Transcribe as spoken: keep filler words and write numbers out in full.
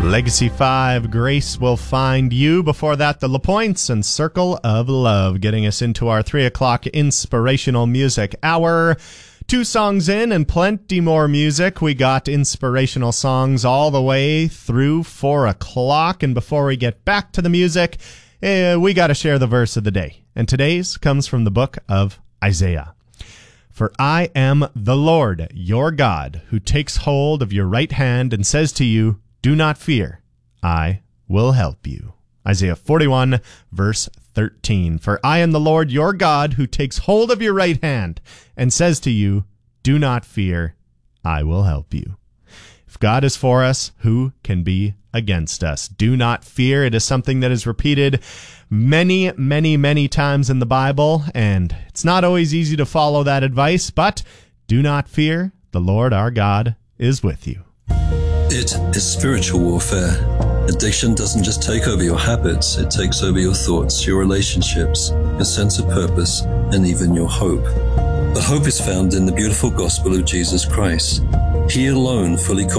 Legacy five, Grace Will Find You. Before that, the LaPointes and Circle of Love, getting us into our three o'clock inspirational music hour. Two songs in and plenty more music. We got inspirational songs all the way through four o'clock. And before we get back to the music, eh, we got to share the verse of the day. And today's comes from the book of Isaiah. For I am the Lord, your God, who takes hold of your right hand and says to you, do not fear, I will help you. Isaiah forty-one, verse thirteen. For I am the Lord your God, who takes hold of your right hand and says to you, do not fear, I will help you. If God is for us, who can be against us? Do not fear. It is something that is repeated many, many, many times in the Bible, and it's not always easy to follow that advice, but do not fear. The Lord our God is with you. It is spiritual warfare. Addiction doesn't just take over your habits, it takes over your thoughts, your relationships, your sense of purpose, and even your hope. But hope is found in the beautiful gospel of Jesus Christ. He alone fully